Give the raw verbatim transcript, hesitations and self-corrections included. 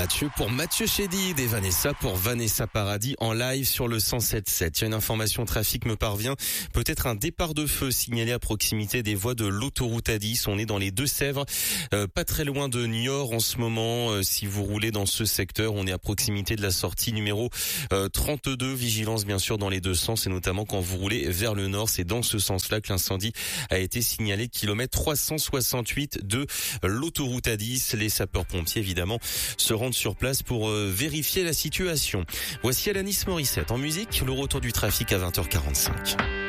Mathieu pour Mathieu Chédid et Vanessa pour Vanessa Paradis en live sur le cent sept sept. Il y a une information trafic me parvient. Peut-être un départ de feu signalé à proximité des voies de l'autoroute A dix. On est dans les Deux-Sèvres, euh, pas très loin de Niort en ce moment. Euh, si vous roulez dans ce secteur, on est à proximité de la sortie numéro euh, trente-deux. Vigilance bien sûr dans les deux sens et notamment quand vous roulez vers le nord. C'est dans ce sens-là que l'incendie a été signalé. Kilomètre trois cent soixante-huit de l'autoroute A dix. Les sapeurs-pompiers évidemment se rendent sur place pour euh, vérifier la situation. Voici Alanis Morissette en musique, le retour du trafic à vingt heures quarante-cinq.